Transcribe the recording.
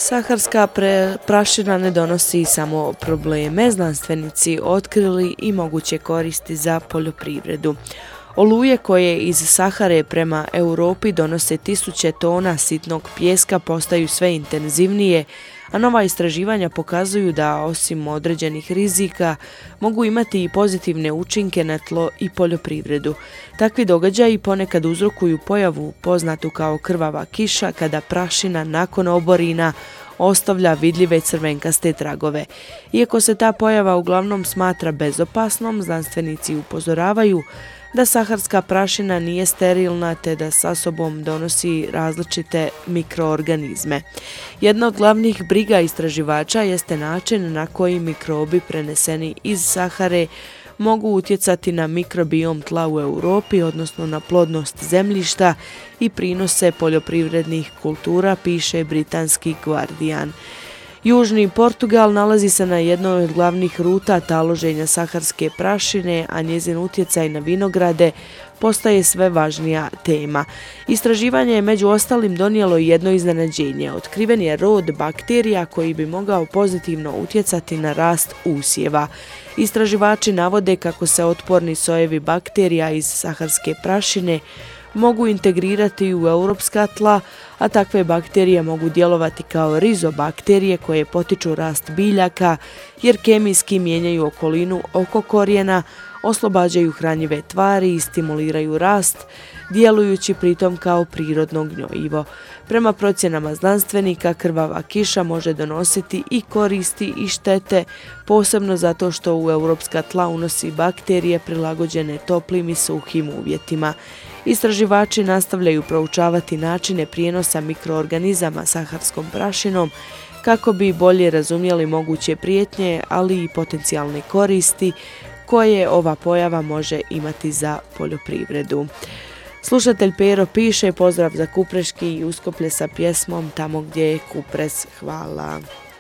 Saharska prašina ne donosi samo probleme, znanstvenici otkrili i moguće koristi za poljoprivredu. Oluje koje iz Sahare prema Europi donose tisuće tona sitnog pijeska postaju sve intenzivnije, a nova istraživanja pokazuju da osim određenih rizika mogu imati i pozitivne učinke na tlo i poljoprivredu. Takvi događaji ponekad uzrokuju pojavu poznatu kao krvava kiša kada prašina nakon oborina ostavlja vidljive crvenkaste tragove. Iako se ta pojava uglavnom smatra bezopasnom, znanstvenici upozoravaju da saharska prašina nije sterilna te da sa sobom donosi različite mikroorganizme. Jedna od glavnih briga istraživača jeste način na koji mikrobi preneseni iz Sahare mogu utjecati na mikrobiom tla u Europi, odnosno na plodnost zemljišta i prinose poljoprivrednih kultura, piše britanski Guardian. Južni Portugal nalazi se na jednoj od glavnih ruta taloženja saharske prašine, a njezin utjecaj na vinograde postaje sve važnija tema. Istraživanje je među ostalim donijelo jedno iznenađenje. Otkriven je rod bakterija koji bi mogao pozitivno utjecati na rast usjeva. Istraživači navode kako se otporni sojevi bakterija iz saharske prašine mogu integrirati u europska tla, a takve bakterije mogu djelovati kao rizobakterije koje potiču rast biljaka jer kemijski mijenjaju okolinu oko korijena, oslobađaju hranjive tvari i stimuliraju rast, djelujući pritom kao prirodno gnjojivo. Prema procjenama znanstvenika, krvava kiša može donositi i koristi i štete, posebno zato što u europska tla unosi bakterije prilagođene toplim i suhim uvjetima. Istraživači nastavljaju proučavati načine prijenosa mikroorganizama saharskom prašinom kako bi bolje razumjeli moguće prijetnje, ali i potencijalne koristi koje ova pojava može imati za poljoprivredu. Slušatelj Pero piše: pozdrav za Kupreški i Uskoplje sa pjesmom Tamo gdje je Kupres. Hvala.